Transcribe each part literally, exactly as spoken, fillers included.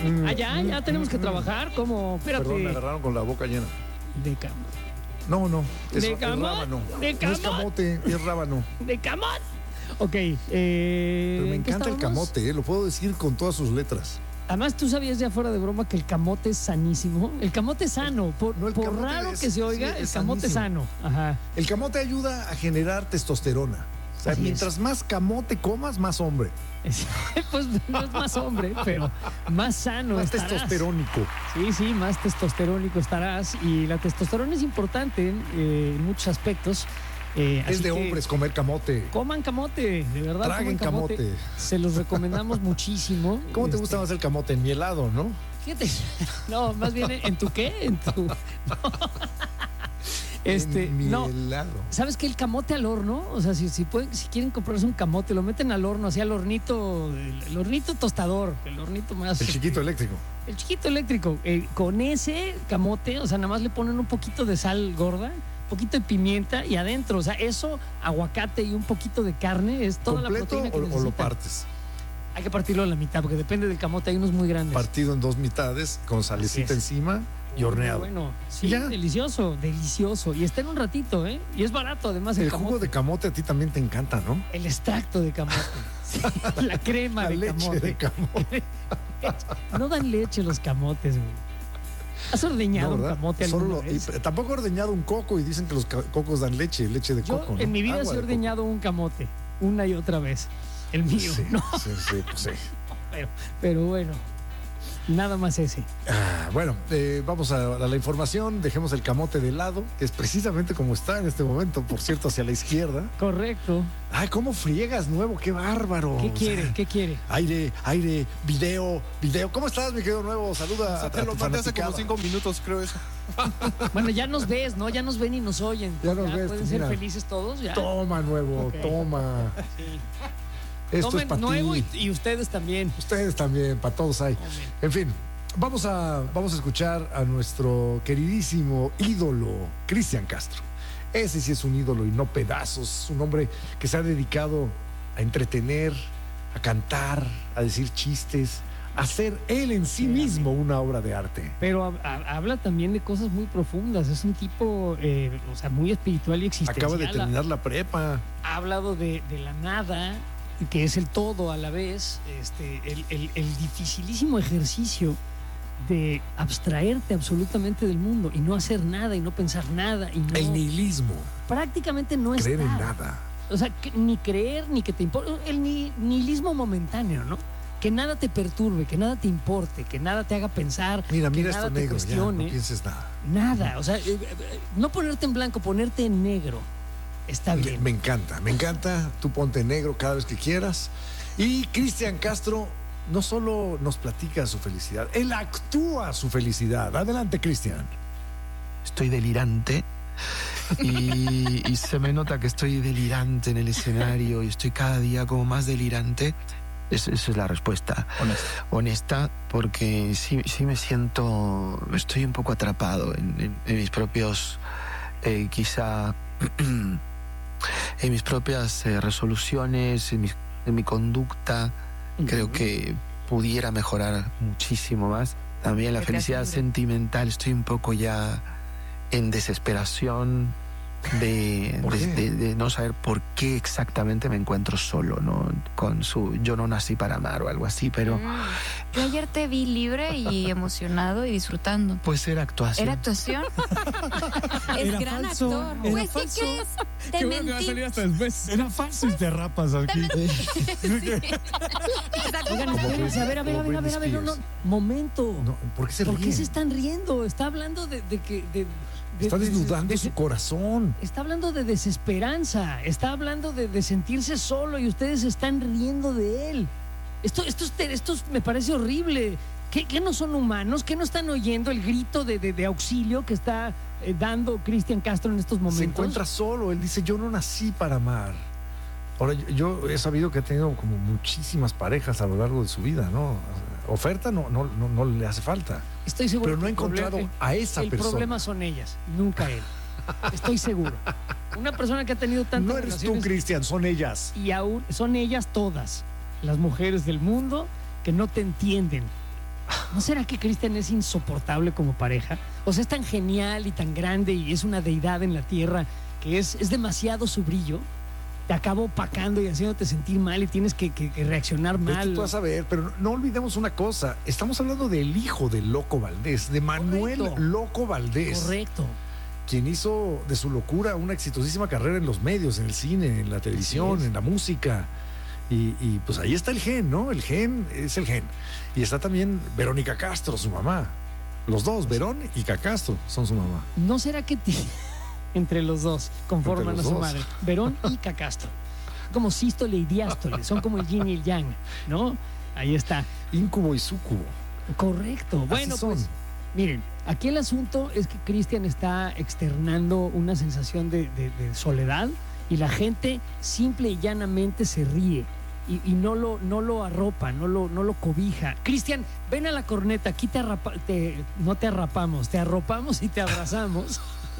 Mm, ah, ya, ya tenemos que trabajar. ¿Cómo? Espérate. Perdón, me agarraron con la boca llena. De camote. No, no. Eso, ¿De es camote? rábano. ¿De No es camote, es rábano. De camote. Ok. Eh, Pero me encanta el estábamos? camote, ¿eh? Lo puedo decir con todas sus letras. Además, tú sabías ya fuera de broma que el camote es sanísimo. El camote es sano. Por, No, el por camote raro es- que se oiga, sí, el es camote es sano. Ajá. El camote ayuda a generar testosterona. O sea, Así mientras es. más camote comas, más hombre. Es- pues no es más hombre, pero más sano Más estarás. testosterónico. Sí, sí, más testosterónico estarás. Y la testosterona es importante eh, en muchos aspectos. Eh, Es así de que hombres comer camote. Coman camote, de verdad. Traguen coman camote. camote. Se los recomendamos muchísimo. ¿Cómo te Este, gusta más el camote? En mi helado, ¿no? Fíjate. No, más bien en tu qué, en tu. No. Este, en mi no. helado. ¿Sabes qué? El camote al horno, o sea, si, si pueden, si quieren comprarse un camote, lo meten al horno, así al hornito, el, el hornito tostador, el hornito más. El chiquito eléctrico. El chiquito eléctrico. Eh, con ese camote, o sea, nada más le ponen un poquito de sal gorda, un poquito de pimienta y adentro, o sea, eso, aguacate y un poquito de carne, es toda la ¿Completo proteína que o, o lo necesitan. partes? Hay que partirlo a la mitad, porque depende del camote, hay unos muy grandes. Partido en dos mitades, con salecita es. encima y horneado. Bueno, sí, Ya. delicioso, delicioso. Y está en un ratito, ¿eh? Y es barato, además, el, El camote. jugo de camote a ti también te encanta, ¿no? El extracto de camote. Sí, la crema La de leche camote. de camote. No dan leche los camotes, güey. ¿Has ordeñado No, un ¿verdad? camote Solo alguna lo- vez? y tampoco he ordeñado un coco y dicen que los ca- cocos dan leche, leche de Yo coco. ¿no? en mi vida Agua sí he de coco. ordeñado un camote, una y otra vez. El mío, Sí, no, sí, sí, pues sí. pero, pero bueno, nada más ese. Ah, bueno, eh, vamos a, a la información. Dejemos el camote de lado, que es precisamente como está en este momento, por cierto, hacia la izquierda. Correcto. Ay, ¿cómo friegas nuevo? ¡Qué bárbaro! ¿Qué O quiere? sea, ¿Qué quiere? Aire, aire, video, video. ¿Cómo estás, mi querido nuevo? Saluda O sea, a, te a lo tu mandé hace fanaticada. como cinco minutos, creo eso. Bueno, ya nos ves, ¿no? Ya nos ven y nos oyen. Ya nos ves, pueden mira. ser felices todos, ya. Toma, nuevo, Ok. toma. Sí. Esto Tomen es para nuevo y, ti. y ustedes también. Ustedes también, para todos hay. Tomen. En fin, vamos a, vamos a escuchar a nuestro queridísimo ídolo, Cristian Castro. Ese sí es un ídolo y no pedazos. Es un hombre que se ha dedicado a entretener, a cantar, a decir chistes, a hacer él en sí Espérame. mismo una obra de arte. Pero ha- ha- habla también de cosas muy profundas. Es un tipo, eh, o sea, muy espiritual y existencial. Acaba de terminar la prepa. Ha hablado de, de la nada, que es el todo a la vez. Este, el, el- el dificilísimo ejercicio de abstraerte absolutamente del mundo y no hacer nada y no pensar nada y no, El nihilismo, prácticamente no creer en estar. nada. O sea, que ni creer ni que te importe. El ni- nihilismo momentáneo, ¿no? Que nada te perturbe, que nada te importe, que nada te haga pensar. Mira, que mira nada esto te negro, ya, cuestione. no pienses nada. Nada. O sea, eh, eh, no ponerte en blanco, ponerte en negro. Está Me, bien. me encanta, me encanta. Tú ponte negro cada vez que quieras. Y Cristian Castro no solo nos platica su felicidad, él actúa su felicidad. Adelante, Cristian. Estoy delirante y, y se me nota que estoy delirante en el escenario y estoy cada día como más delirante. Es- esa es la respuesta honesta, porque sí, sí me siento, estoy un poco atrapado en, en- en mis propios, eh, quizá, en mis propias eh, resoluciones, en, mis- en mi conducta. Creo que pudiera mejorar muchísimo más. También la Que te felicidad hace libre. sentimental, estoy un poco ya en desesperación de, ¿Por de- qué? de- de no saber por qué exactamente me encuentro solo, ¿no? Con su yo no nací para amar o algo así, pero Mm. Yo ayer te vi libre y emocionado y disfrutando. pues era actuación. ¿Era actuación? es Era gran falso, actor. era Pues, ¿qué falso. crees? Te Qué bueno que va a mentí. salir hasta después. Era falso y te rapas aquí. Oigan, espérense, a ver, a ver, a ver, a ver, a ver, no, no. Momento. No, ¿Por qué se ¿Por qué ríen? se están riendo? Está hablando de, de que. de- de- Está de- desnudando de- su corazón. Está hablando de desesperanza. Está hablando de, de sentirse solo y ustedes están riendo de él. Esto, esto, es- esto es- me parece horrible. ¿Qué, qué no son humanos? ¿Qué no están oyendo el grito de, de- de auxilio que está eh, dando Cristian Castro en estos momentos? Se encuentra solo. Él dice, yo no nací para amar. Ahora, yo, yo he sabido que ha tenido como muchísimas parejas a lo largo de su vida, ¿no? Oferta no, no, no, no le hace falta. Estoy seguro. Pero no que ha el problema- encontrado el- a esa el persona. problema son ellas, nunca él. Estoy seguro. Una persona que ha tenido tantas No eres tú, relaciones Cristian, son ellas. y aún son ellas todas, las mujeres del mundo que no te entienden. ¿No será que Cristian es insoportable como pareja? O sea, es tan genial y tan grande y es una deidad en la tierra que es, es demasiado su brillo. Te acaba opacando y haciéndote sentir mal y tienes que, que, que reaccionar Es que mal. tú vas a ver, pero no olvidemos una cosa. Estamos hablando del hijo de Loco Valdés, de Manuel Correcto. Loco Valdés. Correcto. Quien hizo de su locura una exitosísima carrera en los medios, en el cine, en la televisión, es. en la música. Y, y pues ahí está el gen, ¿no? El gen es el gen. Y está también Verónica Castro, su mamá. Los dos, Verón y Castro, son su mamá. ¿No será que te- entre los dos conforman Entre los a su dos. madre? Verón y Cacastro. Como sístole y diástole. Son como el yin y el yang, ¿no? Ahí está. Íncubo y súcubo. Correcto. Bueno, son. pues, miren, aquí el asunto es que Cristian está externando una sensación de, de- de soledad y la gente simple y llanamente se ríe y, y no, lo, no lo arropa, no lo, no lo cobija. Cristian, ven a la corneta, aquí te, arrapa- te- no te arrapamos, te arropamos y te abrazamos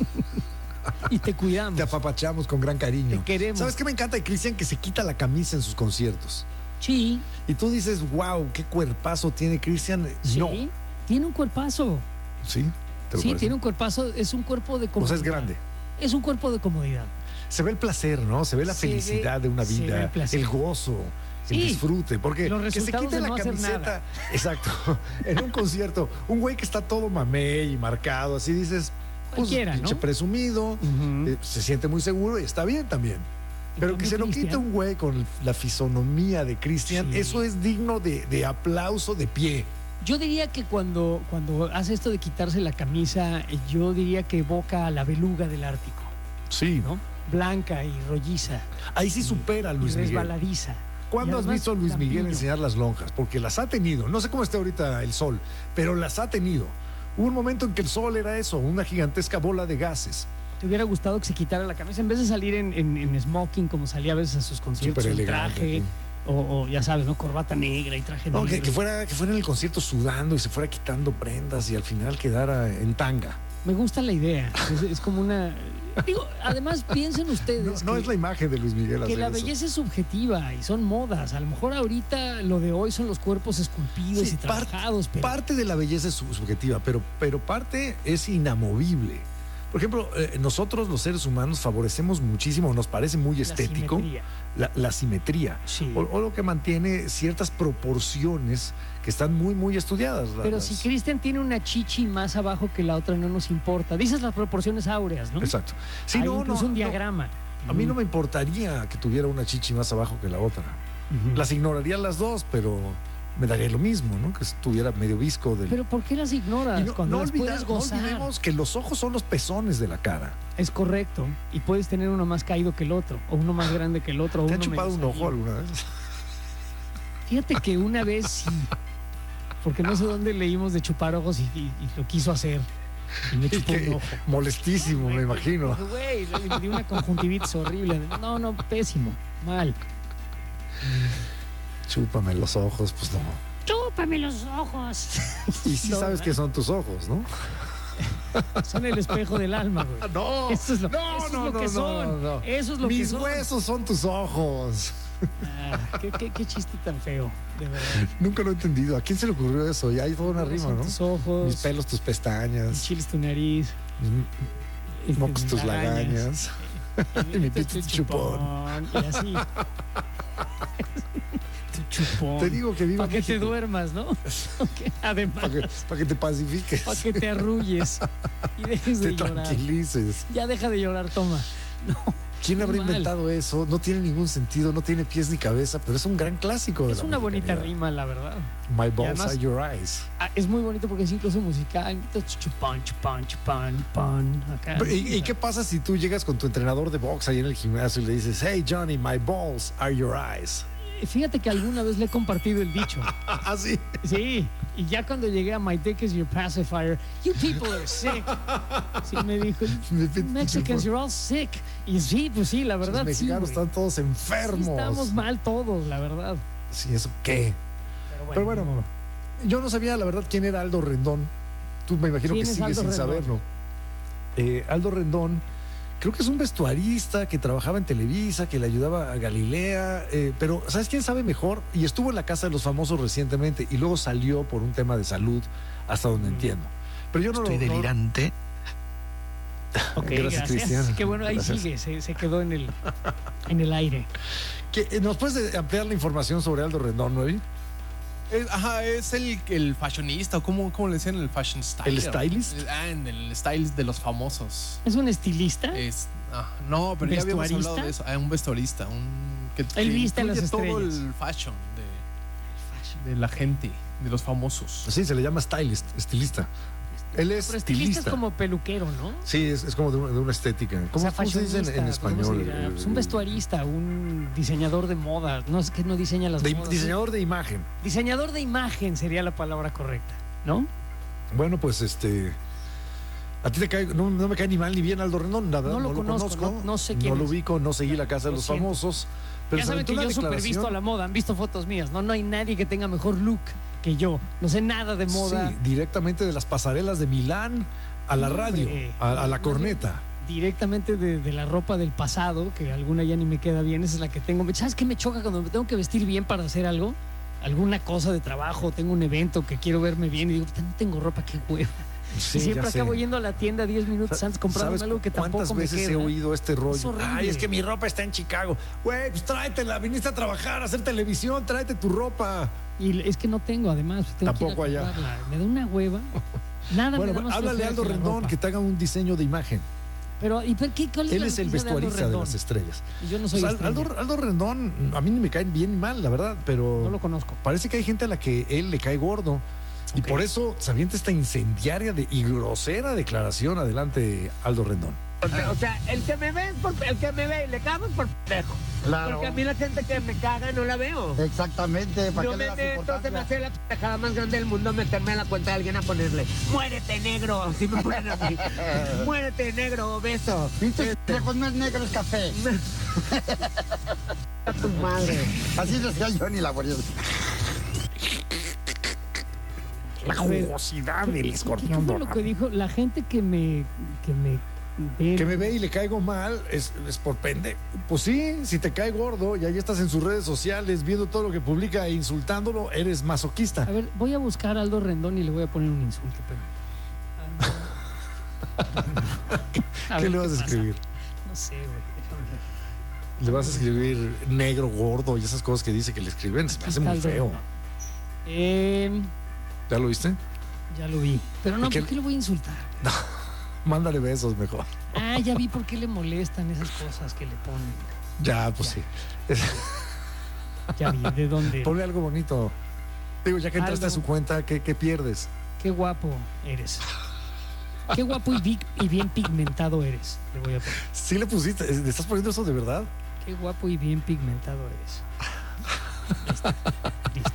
y te cuidamos. Te apapachamos con gran cariño. Te queremos. ¿Sabes qué me encanta de Cristian? Que se quita la camisa en sus conciertos. Sí, Y tú dices, wow, qué cuerpazo tiene Cristian. sí, No. tiene un cuerpazo. ¿Sí? ¿Te lo Sí, parece? tiene un cuerpazo, es un cuerpo de O comodidad. sea, es grande. Es un cuerpo de comodidad. Se ve el placer, ¿no? Se ve la Se ve- felicidad de una se ve vida, el placer. el gozo, el Sí. disfrute. Porque Los que se resultados quite de la no hacer camiseta. nada. Exacto. En un concierto, un güey que está todo mamey y marcado, así dices, pues, Cualquiera, pinche ¿no? presumido, Ujú. eh, se siente muy seguro y está bien también. Pero que cambio, se lo quite Cristian- un güey con la fisonomía de Cristian, Sí. eso es digno de, de aplauso de pie. Yo diría que cuando, cuando hace esto de quitarse la camisa, eh, yo diría que evoca a la beluga del Ártico, Sí, ¿no? Blanca y rolliza Ahí sí supera a y Luis Miguel. resbaladiza. ¿Cuándo Y has además, visto a Luis Miguel lampiño. enseñar las lonjas? Porque las ha tenido. No sé cómo esté ahorita el sol, pero las ha tenido. Hubo un momento en que el sol era eso, una gigantesca bola de gases. ¿Te hubiera gustado que se quitara la camisa en vez de salir en, en- en smoking como salía a veces a sus conciertos, Súper en elegante, traje sí. o, o, ya sabes, ¿no? Corbata negra y traje No, que, negro. que fuera, que fuera en el concierto sudando y se fuera quitando prendas y al final quedara en tanga. Me gusta la idea. Es, es como una... Digo, además piensen No, ustedes no que, es la imagen de Luis Miguel que hacer la eso. belleza es subjetiva y son modas. A lo mejor ahorita lo de hoy son los cuerpos esculpidos Sí, y parte- trabajados, pero... Parte de la belleza es sub- subjetiva, pero, pero parte es inamovible. Por ejemplo, eh, nosotros los seres humanos favorecemos muchísimo, nos parece muy la estético, simetría. la, la simetría. Sí. O, o lo que mantiene ciertas proporciones que están muy, muy estudiadas. la- Pero las- si Cristian tiene una chichi más abajo que la otra, no nos importa. Dices las proporciones áureas, ¿no? Exacto. Sí, Hay no, incluso no, un no. diagrama. A mí no me importaría que tuviera una chichi más abajo que la otra. Ujú. Las ignoraría las dos, pero me daría lo mismo, ¿no? Que estuviera medio visco del... Pero ¿por qué las ignoras Y no, cuando no las olvida- puedes no gozar? olvidemos que los ojos son los pezones de la cara. Es correcto. Y puedes tener uno más caído que el otro, o uno más grande que el otro. o ¿Te han uno chupado medio un ojo salido. alguna vez? Fíjate que una vez sí. Porque no sé dónde leímos de chupar ojos y, y- y lo quiso hacer. Y me Y chupó que- un ojo. molestísimo, me imagino. Güey, le dio una conjuntivitis horrible. No, no, pésimo. Mal. Chúpame los ojos, pues no. Chúpame los ojos. Y sí No, sabes ¿verdad? que son tus ojos, ¿no? Son el espejo del alma, güey. No, Eso es lo, no, eso es no, lo no, que no, son. no. Eso es lo que Mis son. huesos son tus ojos. Ah, qué, qué- qué chiste tan feo, de verdad. Nunca lo he entendido. ¿A quién se le ocurrió eso? Y hay toda una rima, Son ¿no? tus ojos, Mis pelos, tus mis pestañas, chiles, tu nariz, mis este, mocos, mis tus lagañas. Y mi este es pito tu chupón. Y así. Tu chupón. Te digo que viva Para que te México. duermas, ¿no? Ok, además, Para que, pa' que te pacifiques. para que te arrulles y dejes te de llorar. tranquilices. Ya deja de llorar, toma. No. ¿Quién habrá Mal. inventado eso? No tiene ningún sentido, no tiene pies ni cabeza, pero es un gran clásico. de Es la una bonita mexicanidad. rima, la verdad. My balls además- are your eyes. Ah, es muy bonito porque es incluso musical. Chupán, chupán, chupán, pan. Acá. Pero, ¿Y, y qué pasa si tú llegas con tu entrenador de box ahí en el gimnasio y le dices, hey Johnny, my balls are your eyes? Fíjate que alguna vez le he compartido el dicho. Ah, sí. Sí, y ya cuando llegué a My Dick is Your Pacifier, you people are sick. Sí, me dijo, Mexicans, you're all sick. Y sí, pues sí, la verdad, Los sí. mexicanos güey. están todos Sí, enfermos. estamos mal todos, la verdad. Sí, ¿eso qué? Pero bueno, Pero bueno, yo no sabía la verdad quién era Aldo Rendón. Tú me imagino que ¿Quién es sigues Aldo sin Rendón? saberlo. Eh, Aldo Rendón creo que es un vestuarista que trabajaba en Televisa, que le ayudaba a Galilea, eh, pero ¿sabes quién sabe mejor? Y estuvo en la Casa de los Famosos recientemente y luego salió por un tema de salud, hasta donde mm. entiendo. Pero yo no Estoy lo, delirante. No... Ok, gracias, gracias. Cristian. Qué bueno, ahí Gracias. sigue, se, se quedó en el, en el aire. ¿Qué, ¿Nos puedes ampliar la información sobre Aldo Rendón, Novi? Es, ajá, es el, el fashionista, o ¿cómo, cómo le decían? El fashion stylist. ¿El stylist? El, ah, en el stylist de los famosos. ¿Es un estilista? Es, ah, no, pero ya habíamos ¿Vestuarista? hablado de eso. Ah, un vestuarista, un que, Él que viste a las incluye todo estrellas. el fashion de, de la gente, de los famosos. Sí, se le llama stylist, estilista. Él es Pero estilista estilista. es como peluquero, ¿no? Sí, es, es como de una, de una estética. ¿Cómo, O sea, cómo se dice en, en fashionista, ¿cómo se español? dirá? Pues un vestuarista, un diseñador de moda. No es que no diseña las De- modas. diseñador de imagen. Diseñador de imagen sería la palabra correcta, ¿no? Bueno, pues este. A ti te cae, no, no me cae ni mal ni bien Aldo Rendón, la verdad, No lo conozco, no- no sé quién No lo es. ubico, no seguí la Casa de Lo los siento. Famosos. Pero Ya se saben aventó que una yo super declaración. visto a la moda, han visto fotos mías, ¿no? No hay nadie que tenga mejor look que yo. No sé nada de moda. Sí, directamente de las pasarelas de Milán a la No, radio, hombre. a, a la corneta. Directamente de, de la ropa del pasado, que alguna ya ni me queda bien, esa es la que tengo. ¿Sabes qué me choca cuando me tengo que vestir bien para hacer algo? Alguna cosa de trabajo, tengo un evento que quiero verme bien y digo, "Puta, no tengo ropa, qué hueva". Sí, y siempre ya sé. acabo yendo a la tienda diez minutos antes comprando ¿Sabes algo que tampoco cuántas me veces queda? he oído este rollo? horrible. Ay, es que mi ropa está en Chicago. Güey, pues tráetela, viniste a trabajar, a hacer televisión, tráete tu ropa. Y es que no tengo, además. Tengo Tampoco que ir a allá. comprarla. Me da una hueva. Nada Bueno, me da más háblale a flojera Aldo que la Rendón ropa. que te haga un diseño de imagen. Pero, ¿y por qué? ¿Cuál es Él la es el noticia de Aldo vestuarista de, Rendón? las estrellas. Y yo no soy Pues, Al- estrella. Aldo, Aldo Rendón, a mí ni me cae bien ni mal, la verdad, pero No lo conozco. parece que hay gente a la que él le cae gordo. Y Ok. por eso se avienta esta incendiaria de, y grosera declaración. Adelante, Aldo Rendón. O sea, el que me ve es por, el que me ve y le cago es por pendejo. Claro. Porque a mí la gente que me caga no la veo. Exactamente, ¿para No qué le me das meto, se me importancia? hace la pendejada más grande del mundo meterme a la cuenta de alguien a ponerle muérete negro, así me ponen a mí. Muérete negro, beso. Pinches pendejos, no es negro, es café. A tu madre. Así decía Johnny Laboriel. La jugosidad del ¿Qué escorpión fue lo dorado. que dijo? La gente que me, que me ve. Que me ve y le caigo mal es, es por pende. Pues sí, si te cae gordo y ahí estás en sus redes sociales viendo todo lo que publica e insultándolo, eres masoquista. A ver, voy a buscar a Aldo Rendón y le voy a poner un insulto, pero. A ¿Qué ver le vas a pasa. escribir? No sé, güey. Déjame ver. Le vas a escribir negro, gordo y esas cosas que dice que le escriben. Se me hace Está muy Aldo feo. Rendón. Eh, ¿Ya lo viste? ya lo vi. Pero no, ¿Y qué- ¿por qué le voy a insultar? Mándale besos mejor. Ah, ya vi por qué le molestan esas cosas que le ponen. Ya, pues sí. Ya vi, ¿de dónde? Ponle algo bonito. Digo, ya que entraste Algo. a su cuenta, ¿qué, qué pierdes? Qué guapo eres. Qué guapo y, vi- y bien pigmentado eres. Le voy a poner. ¿Sí le pusiste? ¿Le estás poniendo eso de verdad? Qué guapo y bien pigmentado eres. Listo. Listo.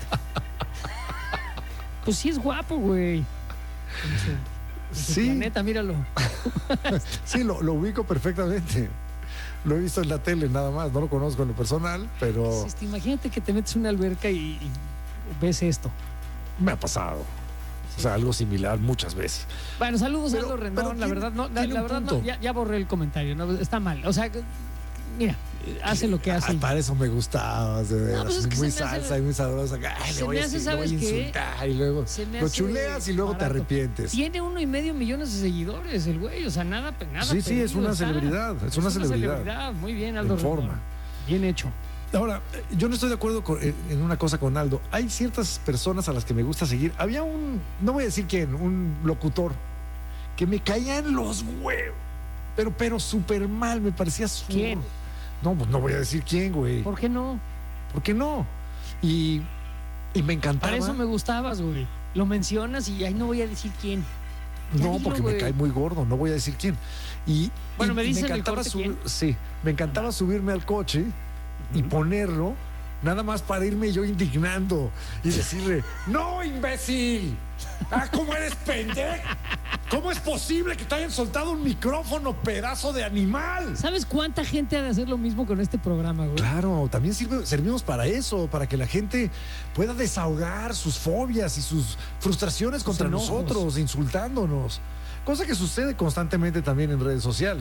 Pues sí es guapo, güey. En su- en su Sí. planeta, míralo. Sí, lo, lo ubico perfectamente. Lo he visto en la tele nada más. No lo conozco en lo personal, pero Este, imagínate que te metes en una alberca y, y ves esto. me ha pasado. O sea, algo similar muchas veces. Bueno, saludos Pero- a Aldo pero Rendón. La tiene- verdad, no, la, tiene la un verdad no, punto. ya, ya borré el comentario. No, está mal. O sea, mira, hace lo que hace. Ah, para eso me gustaba, de veras. pues es que muy se me hace- salsa y muy sabrosa. Ay, se le voy me a, hace, decir, le voy a ¿sabes qué? insultar y luego Se me lo hace chuleas y luego te barato. arrepientes. Tiene uno y medio millones de seguidores el güey, o sea, nada, nada. Sí, sí, es perdido una está. celebridad, es una celebridad. Muy bien, Aldo En Rendón. forma. Bien hecho. Ahora, eh, yo no estoy de acuerdo con- en en una cosa con Aldo. Hay ciertas personas a las que me gusta seguir. Había un, no voy a decir quién, un locutor que me caía en los huevos. Pero, pero súper mal, me parecía su... ¿Quién? No, pues no voy a decir quién, güey. ¿Por qué no? ¿Por qué no? Y, y me encantaba. Para eso me gustabas, güey. Lo mencionas y ahí no voy a decir quién. Ya No, dilo, porque me güey. cae muy gordo, no voy a decir quién. Y, Bueno, y- me y dicen el encantaba corte subir- quién. sí, me encantaba subirme al coche y ponerlo, nada más para irme yo indignando y decirle, no, imbécil, ah, ¿cómo eres pendejo? ¿Cómo es posible que te hayan soltado un micrófono, pedazo de animal? ¿Sabes cuánta gente ha de hacer lo mismo con este programa, güey? Claro, también sirve, servimos para eso, para que la gente pueda desahogar sus fobias y sus frustraciones contra enojos. nosotros, insultándonos. Cosa que sucede constantemente también en redes sociales.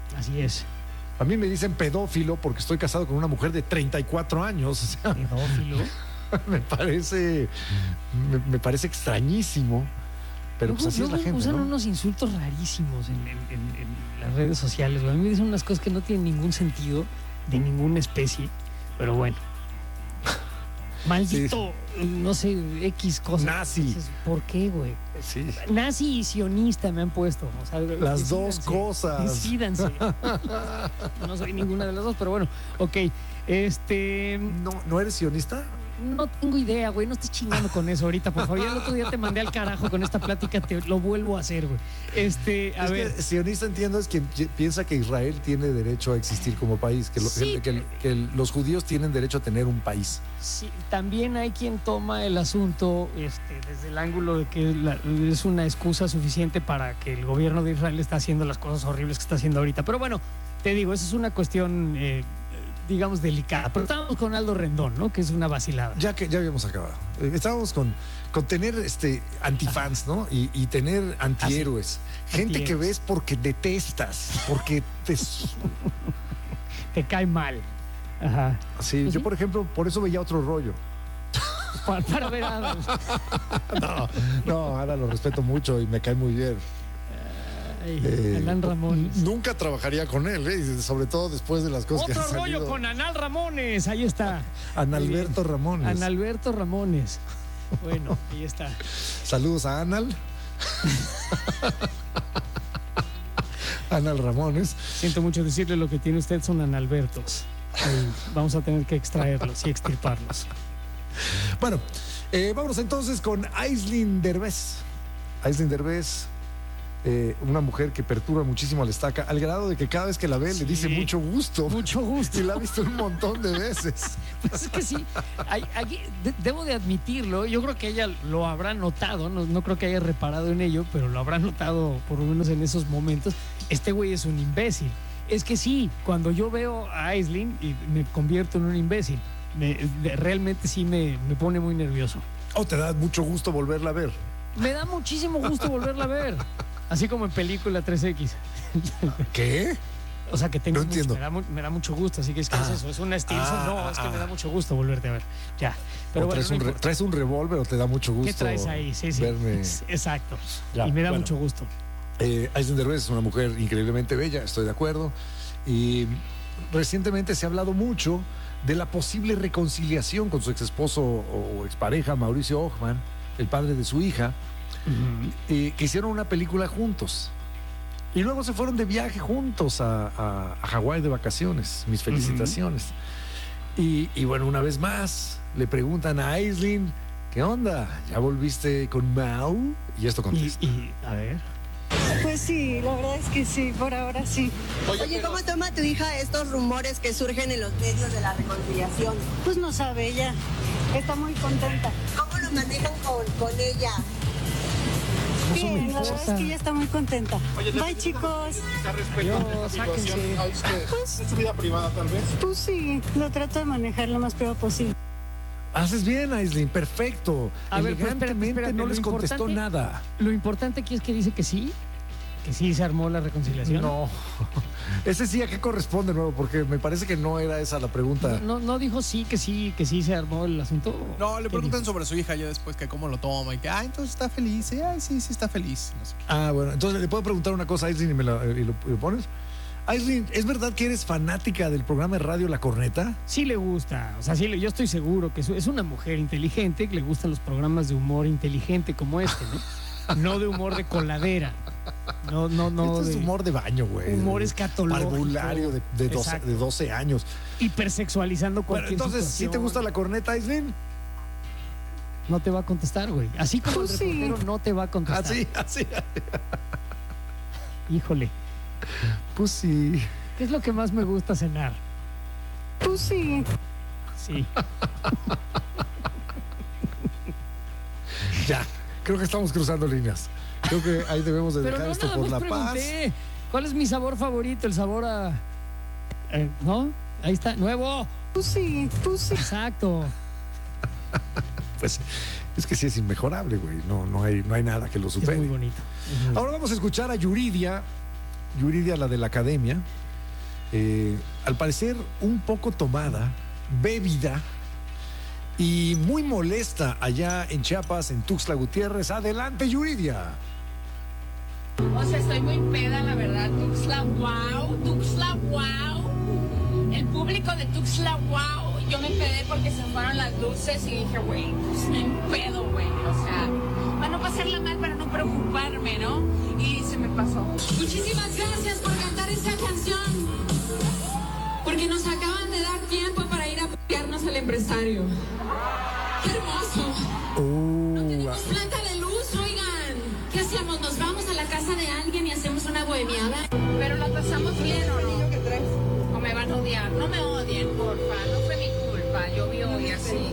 Así es. A mí me dicen pedófilo porque estoy casado con una mujer de treinta y cuatro años. O sea, Pedófilo. me parece, me, me parece extrañísimo. Pero pues así Luego es la gente, usan ¿no? unos insultos rarísimos en, en- en- en las redes sociales, güey. A mí me dicen unas cosas que no tienen ningún sentido de ninguna especie, pero bueno. Maldito, no sé, X cosas. Nazi. Dices, ¿por qué, güey? Sí. Nazi y sionista me han puesto. O sea, Las dos decídanse, cosas. Decídanse. No soy ninguna de las dos, pero bueno, ok. Este. ¿No, ¿No eres sionista? No tengo idea, güey. No estés chingando con eso ahorita, por favor. Ya el otro día te mandé al carajo con esta plática, te lo vuelvo a hacer, güey. Este, a es ver. que sionista, entiendo, es quien pi- piensa que Israel tiene derecho a existir como país, que, lo- Sí. que- que- que los judíos tienen derecho a tener un país. Sí, también hay quien toma el asunto este, desde el ángulo de que la- es una excusa suficiente para que el gobierno de Israel está haciendo las cosas horribles que está haciendo ahorita. Pero bueno, te digo, esa es una cuestión, eh, digamos, delicada. Pero estábamos con Aldo Rendón, ¿no? Que es una vacilada. Ya que ya habíamos acabado. Eh, Estábamos con, con tener este antifans, ¿no? Y, y tener antihéroes. Gente que Antihéroes. ves porque detestas, porque te... Te cae mal. Ajá. Sí, Pues yo sí. por ejemplo, por eso veía otro rollo. Para, para ver a Adams. No, no, ahora lo respeto mucho y me cae muy bien. Ay, Eh, Adán Ramones. Nunca trabajaría con él, ¿eh? Sobre todo después de las cosas que Otro han rollo salido. con Anal Ramones. Ahí está. Analberto Ramones. Analberto Ramones. Bueno, ahí está. Saludos a Anal. Anal Ramones. Siento mucho decirle, lo que tiene usted son analbertos. Ahí, vamos a tener que extraerlos y extirparlos. Bueno, eh, vámonos entonces con Aislinn Derbez. Aislinn Derbez, eh, una mujer que perturba muchísimo a la estaca, al grado de que cada vez que la ve Sí. le dice mucho gusto. Mucho gusto. Y la ha visto un montón de veces. Pues es que sí, hay- hay- de- debo de admitirlo, yo creo que ella lo habrá notado, no, no creo que haya reparado en ello, pero lo habrá notado por lo menos en esos momentos. Este güey es un imbécil. Es que sí, cuando yo veo a Aislinn y me convierto en un imbécil, me- de- realmente sí me, me pone muy nervioso. O te da mucho gusto volverla a ver. Me da muchísimo gusto volverla a ver, así como en película tres equis. ¿Qué? O sea, que tengo No mucho- entiendo. me, da, mu- me da mucho gusto, así que es que Ah. es eso, es una Stilson. Ah, no, es que ah, me da ah. mucho gusto volverte a ver. Ya. Pero O bueno, traes, no un re- importa. traes un revólver o te da mucho gusto. ¿Qué traes ahí? Sí, sí. verme. Exacto. Ya, y me da bueno. mucho gusto. Eh, Aislinn Derbez es una mujer increíblemente bella, estoy de acuerdo. Y recientemente se ha hablado mucho de la posible reconciliación con su ex esposo o expareja, Mauricio Ockman, el padre de su hija, eh, que hicieron una película juntos. Y luego se fueron de viaje juntos a, a, a Hawái de vacaciones. Mis felicitaciones. y, y bueno, una vez más, le preguntan a Aislinn, ¿qué onda? ¿Ya volviste con Mau? Y esto Y, contesta. y, a ver. Pues sí, la verdad es que sí, por ahora sí. Oye, ¿cómo toma tu hija estos rumores que surgen en los medios de la reconciliación? Pues no sabe ella, está muy contenta. ¿Cómo lo manejan con, con ella? Bien, la verdad es que ella está muy contenta. Bye, chicos. Yo, sáquense. Pues, ¿Es su vida privada tal vez? pues sí, lo trato de manejar lo más privado posible. Haces bien, Aislinn, perfecto. A ver, pero espérate, Elegantemente espérate, no lo les contestó importante- nada. Lo importante aquí es que dice que sí, que sí se armó la reconciliación. No. Ese sí, ¿a qué corresponde de nuevo? Porque me parece que no era esa la pregunta. No, no dijo sí, que sí, que sí se armó el asunto. No, le ¿Qué preguntan dijo? sobre su hija ya después que cómo lo toma y que, ah, entonces está feliz. Y, ay, sí, sí está feliz. No sé. Ah, bueno, entonces le puedo preguntar una cosa a Aislinn y, me la- y lo, y lo pones. Aislinn, ¿es verdad que eres fanática del programa de radio La Corneta? Sí le gusta, o sea, sí, le- yo estoy seguro que es es una mujer inteligente, que le gustan los programas de humor inteligente como este, ¿no? No de humor de coladera. No, no, no. Esto es de humor de baño, güey. humor escatológico. Parvulario de, de, doce, Exacto. de doce años. Hipersexualizando Bueno, cualquier entonces, ¿sí te situación. gusta La Corneta, Aislinn? No te va a contestar, güey. Así como Pues el sí. reportero no te va a contestar. Así, así. Híjole, Pues sí. ¿qué es lo que más me gusta cenar? Pues sí. Sí. Ya, creo que estamos cruzando líneas. Creo que ahí debemos de Pero dejar no, esto nada por más la paz. pregunté, ¿cuál es mi sabor favorito? El sabor a... eh, ¿No? Ahí está, nuevo. Pues sí, pues sí. Exacto. Pues es que sí es inmejorable, güey. No, no, hay, no hay nada que lo Es supere. muy bonito. Es muy- Ahora vamos a escuchar a Yuridia, Yuridia, la de la academia, eh, al parecer un poco tomada, bébida y muy molesta allá en Chiapas, en Tuxtla Gutiérrez. Adelante, Yuridia. O sea, estoy muy peda, la verdad. Tuxtla, wow. Tuxtla, wow. El público de Tuxtla, wow. Yo me pedé porque se fueron las luces y dije, güey, pues me empedo, güey. O sea, para no pasarla mal, para no preocuparme, ¿no? Y se me pasó. Muchísimas gracias por cantar esta canción. Porque nos acaban de dar tiempo para ir a apoyarnos al empresario. ¡Qué hermoso! Uh, no tenemos planta de luz, oigan. ¿Qué hacemos? ¿Nos vamos a la casa de alguien y hacemos una bohemiada? Pero la pasamos bien, ¿o no? O me van a odiar. No me odien, porfa. No fue mi culpa. Llovió y así.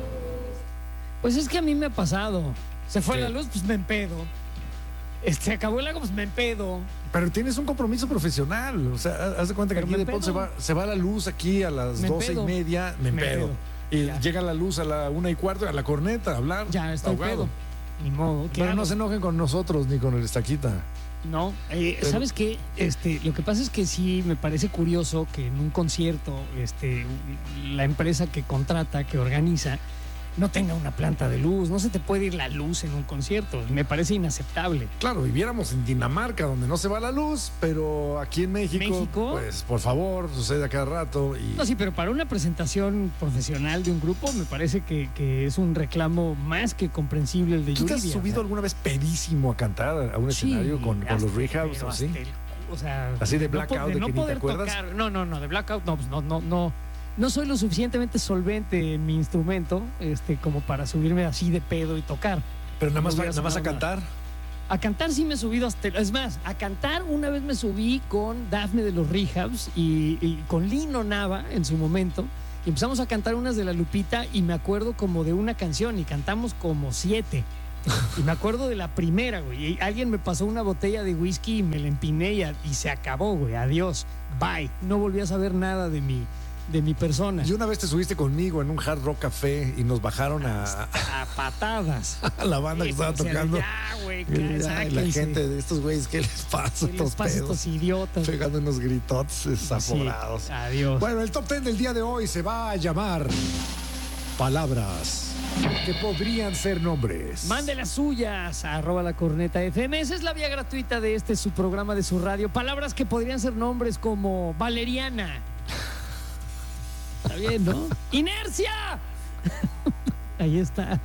Pues es que a mí me ha pasado. Se fue ¿Qué? la luz, pues me empedo. Se acabó el agua, pues me empedo. Pero tienes un compromiso profesional. O sea, haz de cuenta que Pero aquí me de pronto se empedo. va, se va la luz aquí a las Me doce y empedo. media. Me Me empedo. empedo. Y Ya. llega la luz a la una y cuarto, a la corneta, a hablar. Ya estoy ahogado. pedo. Ni modo. ¿qué Pero hago? no se enojen con nosotros ni con el estaquita. No, eh, Pero- ¿sabes qué? Este, lo que pasa es que sí me parece curioso que en un concierto, este, la empresa que contrata, que organiza, no tenga una planta de luz. No se te puede ir la luz en un concierto. Me parece inaceptable. Claro, viviéramos en Dinamarca, donde no se va la luz, pero aquí en México, ¿México? pues por favor, sucede a cada rato. Y... No, sí, pero para una presentación profesional de un grupo me parece que, que es un reclamo más que comprensible el de ¿Tú te has Yuridia. subido O sea, alguna vez pedísimo a cantar a un sí, escenario con, con hasta- los rehabs pero o así? hasta el- o sea, Así de no blackout, po- de no que ni te poder acuerdas. tocar. No, no, no, de blackout no, pues no, no, no. No soy lo suficientemente solvente en mi instrumento, este, como para subirme así de pedo y tocar. Pero nada más, No hubiera nada más a sonado cantar. A cantar sí me he subido hasta... Es más, a cantar una vez me subí con Dafne de los Rehabs y, y con Lino Nava en su momento. Y empezamos a cantar unas de la Lupita y me acuerdo como de una canción y cantamos como siete. Y me acuerdo de la primera, güey. Y alguien me pasó una botella de whisky y me la empiné y, a- y se acabó, güey. Adiós. Bye. No volví a saber nada de mi, de mi persona. Y una vez te subiste conmigo en un Hard Rock Café y nos bajaron a, A patadas. a la banda que Sí, estaba o sea, tocando. Ya, güey. Y ya, la- y la sáquense. gente de estos güeyes, ¿qué les pasa? ¿Qué les Estos pasa a pedos, estos idiotas? pegando unos gritotes desaforados. Sí, adiós. Bueno, el top ten del día de hoy se va a llamar palabras que podrían ser nombres. Mande las suyas a arroba la corneta F M. Esa es la vía gratuita de este su programa de su radio. Palabras que podrían ser nombres como Valeriana. Está bien, ¿no? ¡Inercia! Ahí está.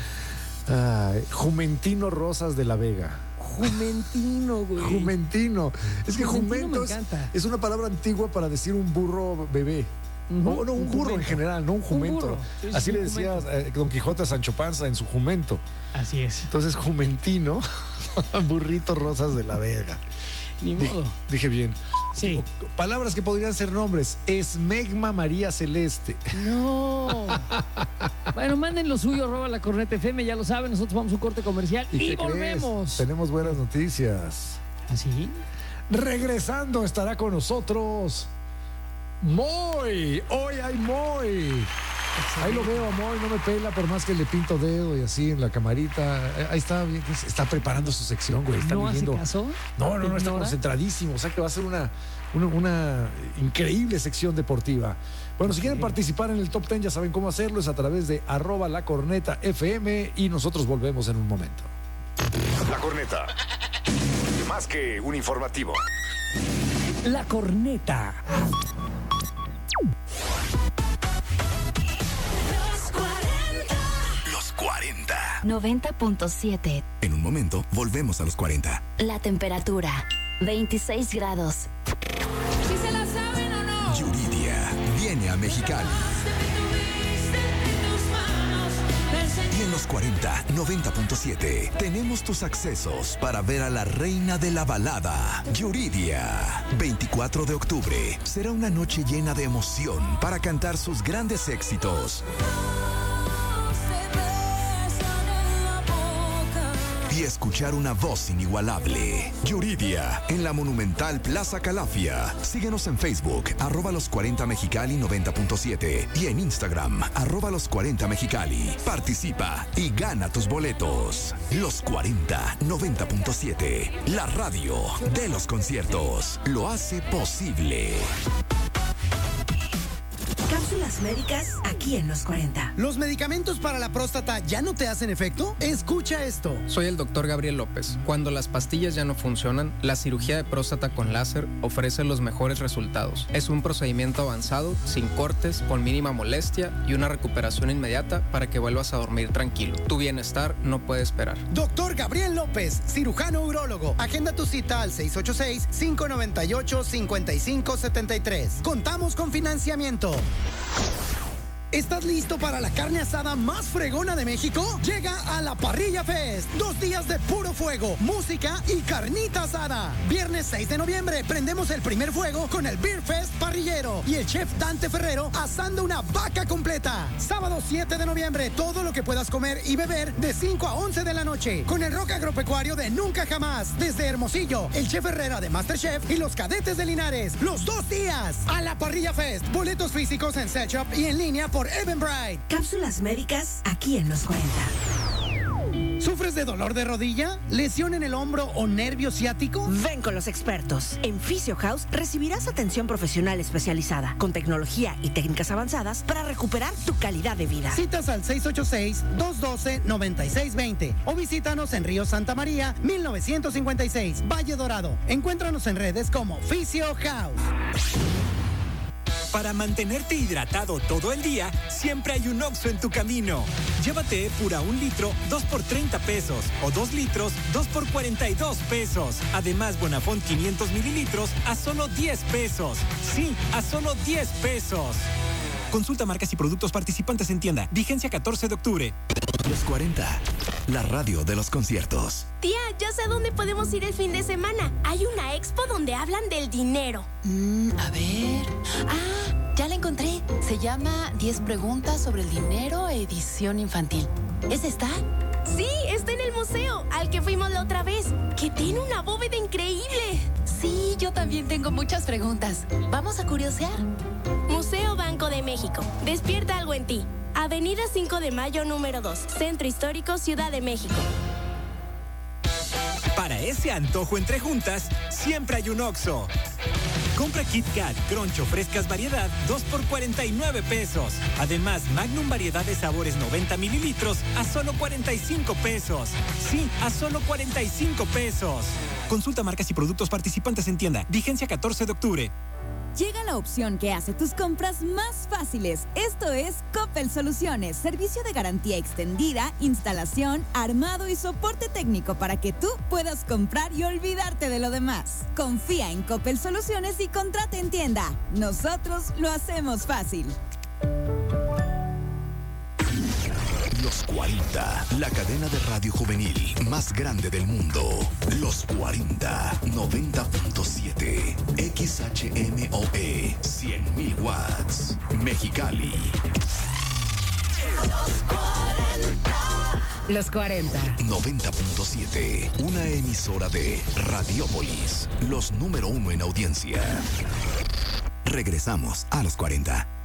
Ay, Jumentino Rosas de la Vega. Jumentino, güey. Jumentino. Es que Jumentino jumento me es, encanta. es una palabra antigua para decir un burro bebé. Ujú, O no, un un burro en jumento. general, no un jumento. burro. Sí, sí, Así un le decía jumento. eh, Don Quijote a Sancho Panza en su jumento. Así es. Entonces, Jumentino, burrito Rosas de la Vega. Ni Di- modo. Dije bien. Sí. Palabras que podrían ser nombres. Esmegma María Celeste. No. Bueno, manden lo suyo, arroba la corneta F M, ya lo saben, nosotros vamos a un corte comercial y, qué crees? volvemos. Tenemos buenas noticias. ¿Así? Regresando estará con nosotros Moy. Hoy hay Moy. Ahí lo veo a Moy, no me pela por más que le pinto dedo y así en la camarita. Eh, Ahí está bien, está preparando su sección, güey. Está ¿No hace viviendo. caso? No, no, no, está ¿Ignora? concentradísimo. O sea que va a ser una, una, una increíble sección deportiva. Bueno, si quieren participar en el top ten, ya saben cómo hacerlo. Es a través de arroba la corneta F M y nosotros volvemos en un momento. La corneta. Más que un informativo. La corneta. Los cuarenta. noventa punto siete. En un momento, volvemos a los cuarenta. La temperatura, veintiséis grados. ¿Sí se la saben o no? Yuridia viene a Mexicali. Y en los cuarenta, noventa punto siete, tenemos tus accesos para ver a la reina de la balada, Yuridia. veinticuatro de octubre será una noche llena de emoción para cantar sus grandes éxitos. Y escuchar una voz inigualable. Yuridia, en la monumental Plaza Calafia. Síguenos en Facebook, arroba los cuarenta Mexicali noventa punto siete. Y en Instagram, arroba los cuarenta Mexicali. Participa y gana tus boletos. Los cuarenta, noventa punto siete. La radio de los conciertos. Lo hace posible. Cápsulas médicas aquí en los cuarenta. ¿Los medicamentos para la próstata ya no te hacen efecto? Escucha esto. Soy el doctor Gabriel López. Cuando las pastillas ya no funcionan, la cirugía de próstata con láser ofrece los mejores resultados. Es un procedimiento avanzado, sin cortes, con mínima molestia y una recuperación inmediata para que vuelvas a dormir tranquilo. Tu bienestar no puede esperar. Doctor Gabriel López, cirujano urólogo. Agenda tu cita al seis ocho seis, cinco nueve ocho, cinco cinco siete tres. Contamos con financiamiento. ¿Estás listo para la carne asada más fregona de México? Llega a la Parrilla Fest. Dos días de puro fuego, música y carnita asada. Viernes seis de noviembre prendemos el primer fuego con el Beer Fest parrillero y el chef Dante Ferrero asando una vaca completa. Sábado siete de noviembre, todo lo que puedas comer y beber de cinco a once de la noche con el rock agropecuario de Nunca Jamás. Desde Hermosillo, el chef Herrera de MasterChef y los cadetes de Linares. Los dos días a la Parrilla Fest. Boletos físicos en Set Shop y en línea por Eventbrite. Cápsulas médicas aquí en los cuarenta. ¿Sufres de dolor de rodilla? ¿Lesión en el hombro o nervio ciático? Ven con los expertos. En Physio House recibirás atención profesional especializada, con tecnología y técnicas avanzadas para recuperar tu calidad de vida. Citas al seis ocho seis, dos uno dos, nueve seis dos cero o visítanos en Río Santa María, mil novecientos cincuenta y seis, Valle Dorado. Encuéntranos en redes como Physio House. Para mantenerte hidratado todo el día, siempre hay un Oxxo en tu camino. Llévate Epura un litro, dos por treinta pesos. O dos litros, dos por cuarenta y dos pesos. Además, Bonafont quinientos mililitros a solo diez pesos. Sí, a solo diez pesos. Consulta marcas y productos participantes en tienda. Vigencia catorce de octubre. Los cuarenta, la radio de los conciertos. Tía, ya sé a dónde podemos ir el fin de semana. Hay una expo donde hablan del dinero. Mm, a ver... Ah, ya la encontré. Se llama diez preguntas sobre el dinero, edición infantil. ¿Es esta? Sí, está en el museo, al que fuimos la otra vez, que tiene una bóveda increíble. Sí, yo también tengo muchas preguntas. ¿Vamos a curiosear? Museo Banco de México. Despierta algo en ti. Avenida cinco de mayo, número dos. Centro Histórico, Ciudad de México. Para ese antojo entre juntas, siempre hay un Oxxo. Compra Kit Kat, Croncho, frescas variedad, dos por cuarenta y nueve pesos. Además, Magnum variedad de sabores noventa mililitros a solo cuarenta y cinco pesos. Sí, a solo cuarenta y cinco pesos. Consulta marcas y productos participantes en tienda. Vigencia catorce de octubre. Llega la opción que hace tus compras más fáciles. Esto es Coppel Soluciones, servicio de garantía extendida, instalación, armado y soporte técnico para que tú puedas comprar y olvidarte de lo demás. Confía en Coppel Soluciones y contrata en tienda. Nosotros lo hacemos fácil. Los cuarenta, la cadena de radio juvenil más grande del mundo. Los cuarenta, noventa punto siete, X H M O E, cien mil watts, Mexicali. Los cuarenta. noventa punto siete, una emisora de Radiópolis, los número uno en audiencia. Regresamos a los cuarenta.